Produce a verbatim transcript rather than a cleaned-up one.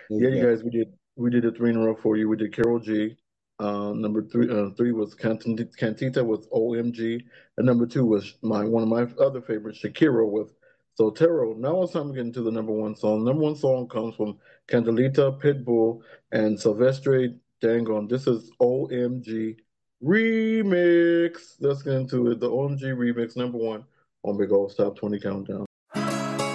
Yeah, Let's you go. guys, we did we did a three in a row for you. We did Carol G. Uh, number three, uh, three was Cantita, Cantita with O M G, and number two was my one of my other favorites, Shakira with Sotero. Now it's time to get into the number one song. Number one song comes from Candelita, Pitbull, and Silvestre Dangon. This is O M G Remix. Let's get into it. The O M G Remix, number one on Big Old Top twenty Countdown.